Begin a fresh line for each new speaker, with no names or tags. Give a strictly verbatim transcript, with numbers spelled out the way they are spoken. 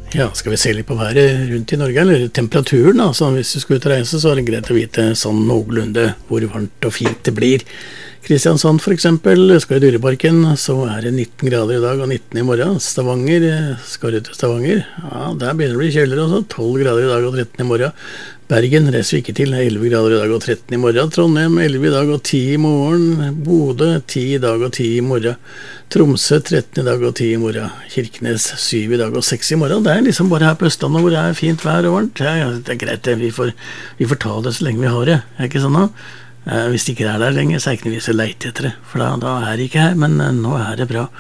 Ja, skal vi se litt på været rundt i Norge, eller temperaturen da, så hvis du skal ut og reise, så er det greit å vite sånn noenlunde hvor varmt og fint det blir. Kristiansand for eksempel, skal i Dyreparken, så er det nitten grader i dag og nitten i morgen. Stavanger, skal du til Stavanger, ja, der begynner det å bli kjøligere også, tolv grader i dag og tretten i morgen. Bergen reiser vi ikke til, elleve grader i dag og tretten i morgen. Trondheim, elleve i dag og ti i morgen. Bodø, ti i dag og ti i morgen. Tromsø, tretten i dag og ti i morgen. Kirkenes, syv i dag og seks i morgen. Det er liksom bare her på Østlandet hvor det er fint vær og varmt. Ja, ja, det er greit, det. Vi får, vi får ta det så lenge vi har det. Er ikke sånn da? Eh, hvis det ikke er der lenger, så er det ikke noe vits å leite etter det. For da, da er det ikke her, men eh, nå er det bra.